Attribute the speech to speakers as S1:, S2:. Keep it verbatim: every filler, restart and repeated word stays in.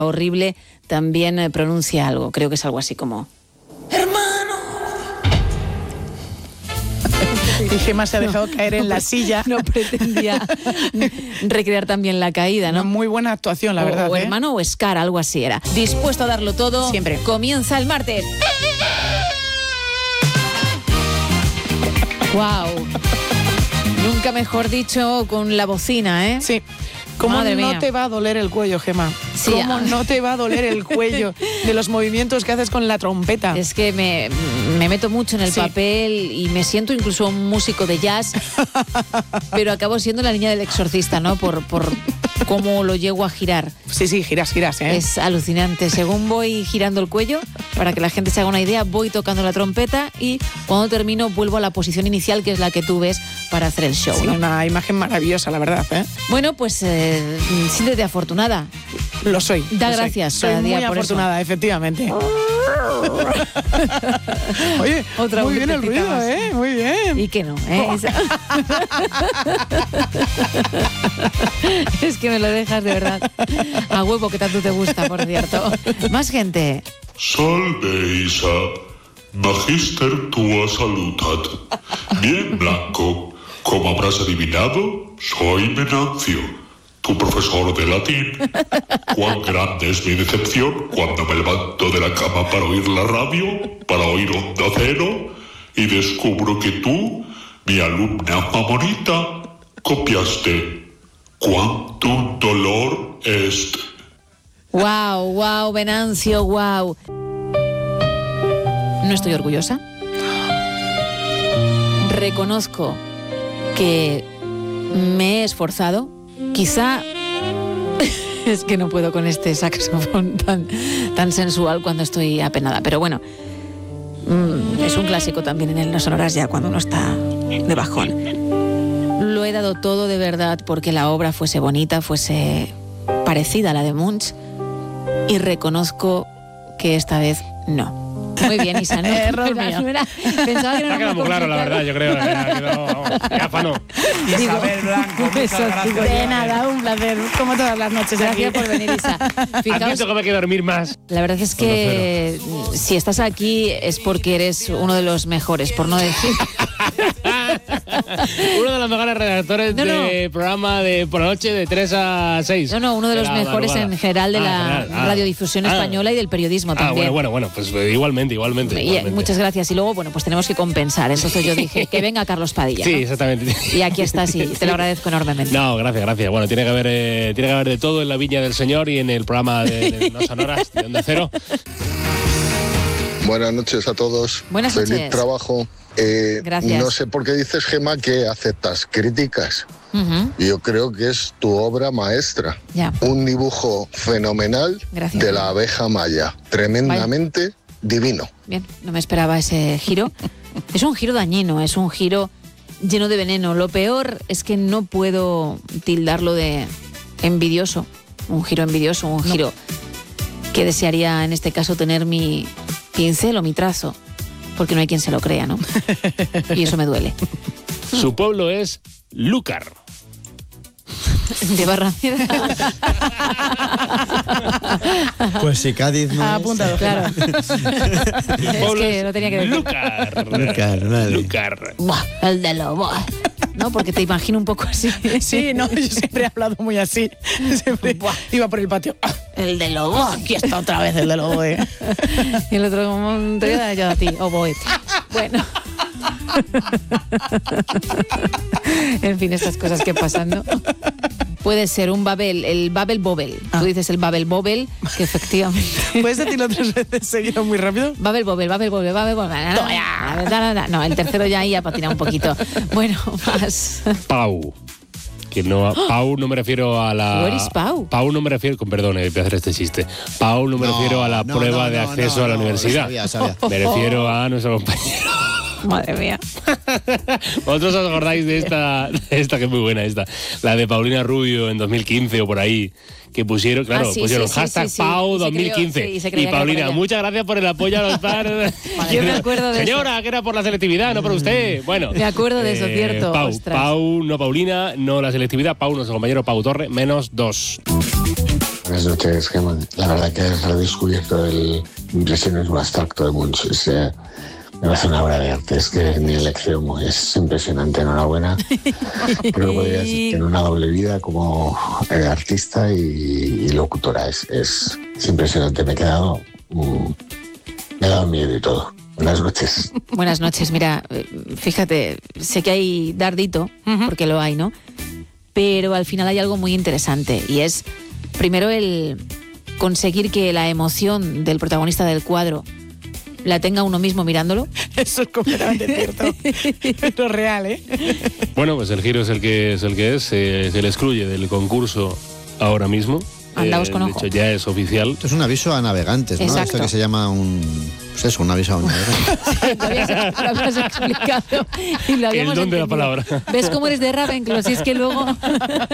S1: horrible también eh, pronuncia algo. Creo que es algo así como... ¡Hermano!
S2: Y Gemma se ha dejado
S1: no,
S2: caer en
S1: no,
S2: la silla.
S1: No pretendía recrear también la caída, ¿no?
S2: Una muy buena actuación, la
S1: o,
S2: verdad.
S1: O
S2: ¿eh?
S1: hermano o Scar, algo así era. Dispuesto a darlo todo.
S2: Siempre.
S1: Comienza el martes. ¡Wow! Nunca mejor dicho con la bocina, ¿eh?
S2: Sí. ¿Cómo
S1: Madre
S2: no
S1: mía.
S2: te va a doler el cuello, Gemma?
S1: Sí,
S2: ¿Cómo
S1: ah.
S2: no te va a doler el cuello de los movimientos que haces con la trompeta?
S1: Es que me, me meto mucho en el
S2: Sí.
S1: papel y me siento incluso un músico de jazz, pero acabo siendo la niña del exorcista, ¿no? Por, por cómo lo llego a girar.
S2: Sí, sí, giras, giras, ¿eh?
S1: Es alucinante. Según voy girando el cuello, para que la gente se haga una idea, voy tocando la trompeta y cuando termino vuelvo a la posición inicial, que es la que tú ves para hacer el show,
S2: Sí,
S1: ¿no?
S2: una imagen maravillosa, la verdad, ¿eh?
S1: Bueno, pues eh, siéntete afortunada.
S2: Lo soy.
S1: Da
S2: lo soy.
S1: gracias
S2: Soy
S1: cada día
S2: muy
S1: por
S2: afortunada,
S1: eso.
S2: efectivamente. Oye,
S1: Otra
S2: muy bien el
S1: vueltecita
S2: ruido,
S1: más.
S2: ¿eh? Muy bien.
S1: Y que no, ¿eh? Esa- Es que me lo dejas de verdad. A huevo, que tanto te gusta, por cierto. Más gente.
S3: Salve Isa, Magister tua salutat. Bien, Blanco, como habrás adivinado, soy Venancio, tu profesor de latín. Cuán grande es mi decepción cuando me levanto de la cama para oír la radio, para oír Onda Cero, y descubro que tú, mi alumna favorita, copiaste Quantum dolor est.
S1: Wow, wow, Venancio, wow. No estoy orgullosa. Reconozco que me he esforzado. Quizá es que no puedo con este saxofón tan, tan sensual cuando estoy apenada. Pero bueno, mm, es un clásico también en el No Sonoras ya cuando uno está de bajón. Lo he dado todo de verdad porque la obra fuese bonita, fuese parecida a la de Munch. Y reconozco que esta vez no. Muy bien, Isa, ¿no?
S2: Error mío.
S1: Mira, pensaba que no
S4: Ha quedado muy claro, la verdad, yo creo. Que ha quedado, vamos, ya afano.
S2: Isabel Blanco, muchas
S1: eso,
S2: gracias.
S1: digo,
S2: De nada, un placer. Como todas las noches aquí.
S1: Gracias por venir, Isa. Fijaos,
S4: Admito que me hay que dormir más.
S1: la verdad es que si estás aquí es porque eres uno de los mejores, por no decir...
S4: Uno de los mejores redactores
S1: No, no.
S4: de programa de por la noche de tres a seis.
S1: No, no, uno de los
S4: la
S1: mejores
S4: madrugada.
S1: en general de
S4: Ah,
S1: la
S4: general. Ah.
S1: radiodifusión
S4: Ah.
S1: española y del periodismo
S4: Ah,
S1: también.
S4: bueno, bueno, bueno, pues eh, igualmente, igualmente.
S1: Y,
S4: igualmente.
S1: muchas gracias. Y luego, bueno, pues tenemos que compensar. Entonces yo dije, que venga Carlos Padilla.
S4: Sí,
S1: ¿no?
S4: exactamente.
S1: Y aquí estás y te lo agradezco enormemente.
S4: No, gracias, gracias. Bueno, tiene que haber, eh, tiene que haber de todo en la Viña del Señor y en el programa de, de No Sonoras de Onda Cero.
S5: Buenas noches a todos.
S1: Buenas
S5: Feliz
S1: noches.
S5: trabajo. Eh,
S1: Gracias.
S5: No sé por qué dices, Gemma, que aceptas críticas.
S1: Ujú,
S5: Yo creo que es tu obra maestra.
S1: ya.
S5: Un dibujo fenomenal
S1: Gracias.
S5: de la abeja maya. Tremendamente divino.
S1: Bien, no me esperaba ese giro. Es un giro dañino, es un giro lleno de veneno. Lo peor es que no puedo tildarlo de envidioso. Un giro envidioso, un giro que desearía en este caso tener mi pincel o mi trazo. Porque no hay quien se lo crea, ¿no? Y eso me duele.
S4: Su pueblo es Lúcar.
S1: De Barrameda.
S6: Pues si Cádiz no
S2: Ha
S6: es.
S2: apuntado.
S1: Claro.
S4: Su
S1: Es
S4: pueblo
S1: que lo tenía que decir.
S4: Lúcar.
S6: Lúcar, vale.
S4: Lúcar.
S1: Buah, el de lo buah. No, porque te imagino un poco así.
S2: Sí, no, yo siempre he hablado muy así. Siempre
S1: Buah.
S2: iba por el patio. ¡Ah!
S1: El de lo buah.
S2: Aquí está otra vez el de lobo. eh.
S1: Y el otro como te voy a dar yo a ti, o voy. Bueno. En fin, estas cosas que pasan, ¿no? Puede ser un Babel, el Babel Bobel. Tú dices el Babel Bobel, que efectivamente...
S2: ¿Puedes decirlo tres veces seguido muy rápido?
S1: Babel Bobel, Babel Bobel, Babel Bobel. No, el tercero ya ahí ha patinado un poquito. Bueno, más.
S4: Pau. Que no, Pau no me refiero a la...
S1: Where is Pau?
S4: Pau no me refiero, con perdón, eh, voy a hacer este chiste. Pau no me
S6: No,
S4: refiero a la
S6: no,
S4: prueba
S6: no,
S4: de
S6: no,
S4: acceso
S6: no,
S4: a la
S6: no,
S4: universidad.
S6: sabía, sabía.
S4: Me refiero a nuestro compañero.
S1: Madre mía.
S4: ¿Vosotros os acordáis de esta, de esta que es muy buena esta? La de Paulina Rubio en dos mil quince o por ahí. Que pusieron, claro,
S1: Ah, sí,
S4: pusieron
S1: sí, sí,
S4: hashtag
S1: sí, sí.
S4: Pau
S1: Y se
S4: dos mil quince.
S1: creyó- sí, y se
S4: y
S1: creía que era
S4: Paulina,
S1: por ella.
S4: muchas gracias por el apoyo a los padres.
S1: Yo me acuerdo de
S4: Señora, que era por la selectividad, no por usted. Bueno.
S1: Me acuerdo de eso,
S4: eh,
S1: cierto,
S4: Pau,
S1: ostras.
S4: Pau, no Paulina, no la selectividad. Pau, nuestro compañero Pau Torre, menos dos.
S5: Buenas noches, Gemma. La verdad que has redescubierto el impresionismo abstracto de Munch. Es, eh, me parece una obra de arte, es que ni el extremo, es impresionante, enhorabuena. Creo que podrías tener una doble vida como eh, artista y, y locutora, es, es, es impresionante, me he quedado, mm, me ha dado miedo y todo. Buenas noches.
S1: Buenas noches, mira, fíjate, sé que hay dardito, uh-huh. porque lo hay, ¿no? Pero al final hay algo muy interesante y es, primero, el conseguir que la emoción del protagonista del cuadro la tenga uno mismo mirándolo.
S2: Eso es completamente cierto. Pero real, ¿eh?
S4: Bueno, pues el giro es el que es, el que es. Eh, se le excluye del concurso ahora mismo.
S1: Andaos
S4: eh,
S1: con
S4: de
S1: ojo.
S4: hecho, ya es oficial.
S6: Esto es un aviso a navegantes, ¿no?
S1: Exacto.
S6: Esto que se llama un... Pues eso, un aviso a navegantes.
S1: Lo habías, lo habías explicado y lo habíamos
S4: El don de la
S1: entendido.
S4: palabra.
S1: ¿Ves cómo eres de Ravenclaw? Si es que luego...